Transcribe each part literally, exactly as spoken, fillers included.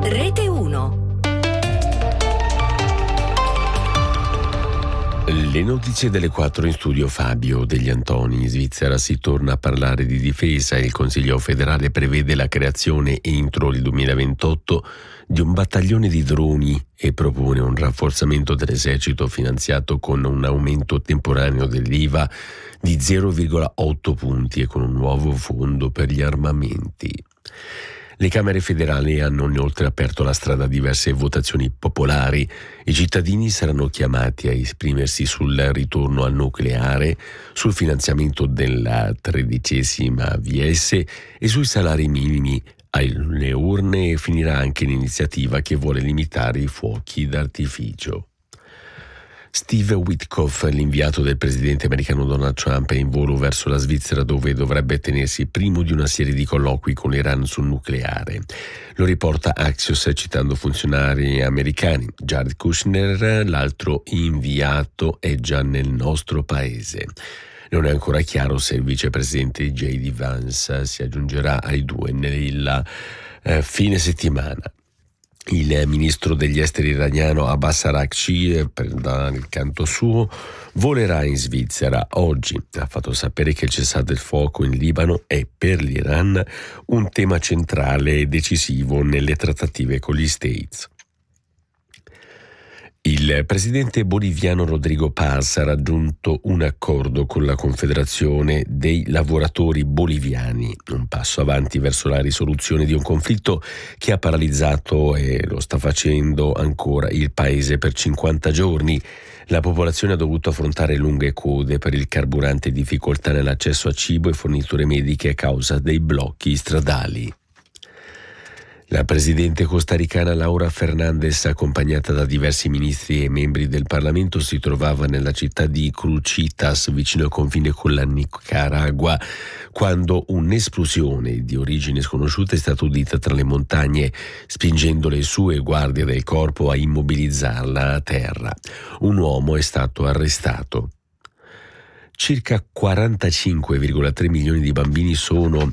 Rete uno. Le notizie delle quattro, in studio Fabio Degli Antoni. In Svizzera si torna a parlare di difesa. Il Consiglio federale prevede la creazione entro il duemilaventotto di un battaglione di droni e propone un rafforzamento dell'esercito finanziato con un aumento temporaneo dell'I V A di zero virgola otto punti e con un nuovo fondo per gli armamenti. Le Camere federali hanno inoltre aperto la strada a diverse votazioni popolari. I cittadini saranno chiamati a esprimersi sul ritorno al nucleare, sul finanziamento della tredicesima V S e sui salari minimi. Alle urne finirà anche l'iniziativa che vuole limitare i fuochi d'artificio. Steve Witkoff, l'inviato del presidente americano Donald Trump, è in volo verso la Svizzera, dove dovrebbe tenersi primo di una serie di colloqui con l'Iran sul nucleare. Lo riporta Axios citando funzionari americani. Jared Kushner, l'altro inviato, è già nel nostro paese. Non è ancora chiaro se il vicepresidente J D Vance si aggiungerà ai due nella eh, fine settimana. Il ministro degli esteri iraniano Abbas Araghchi, per dal canto suo, volerà in Svizzera oggi. Ha fatto sapere che il cessate il fuoco in Libano è per l'Iran un tema centrale e decisivo nelle trattative con gli States. Il presidente boliviano Rodrigo Paz ha raggiunto un accordo con la Confederazione dei lavoratori boliviani, un passo avanti verso la risoluzione di un conflitto che ha paralizzato, e lo sta facendo ancora, il paese per cinquanta giorni. La popolazione ha dovuto affrontare lunghe code per il carburante e difficoltà nell'accesso a cibo e forniture mediche a causa dei blocchi stradali. La presidente costaricana Laura Fernandez, accompagnata da diversi ministri e membri del Parlamento, si trovava nella città di Crucitas, vicino al confine con la Nicaragua, quando un'esplosione di origine sconosciuta è stata udita tra le montagne, spingendo le sue guardie del corpo a immobilizzarla a terra. Un uomo è stato arrestato. Circa quarantacinque virgola tre milioni di bambini sono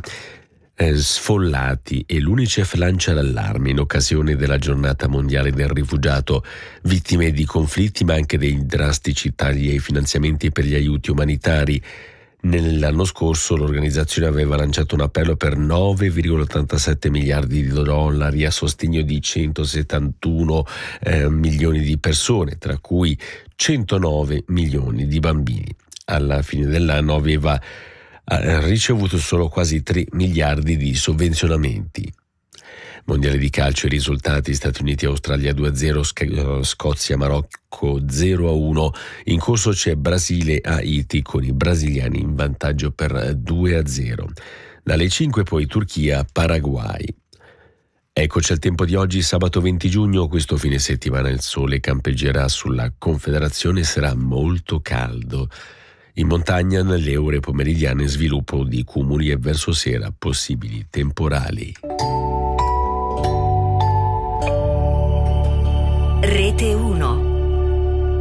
sfollati e l'UNICEF lancia l'allarme in occasione della giornata mondiale del rifugiato, vittime di conflitti ma anche dei drastici tagli ai finanziamenti per gli aiuti umanitari. Nell'anno scorso l'organizzazione aveva lanciato un appello per nove virgola ottantasette miliardi di dollari a sostegno di centosettantuno eh, milioni di persone, tra cui centonove milioni di bambini. Alla fine dell'anno aveva ha ricevuto solo quasi tre miliardi di sovvenzionamenti. Mondiale di calcio, i risultati: Stati Uniti e Australia due a zero, Scozia Marocco zero a uno, in corso c'è Brasile Haiti con i brasiliani in vantaggio per due a zero. Dalle cinque poi Turchia Paraguay. Eccoci al tempo di oggi, sabato venti giugno. Questo fine settimana il sole campeggerà sulla Confederazione, sarà molto caldo. In montagna, nelle ore pomeridiane, sviluppo di cumuli e verso sera possibili temporali. Rete uno.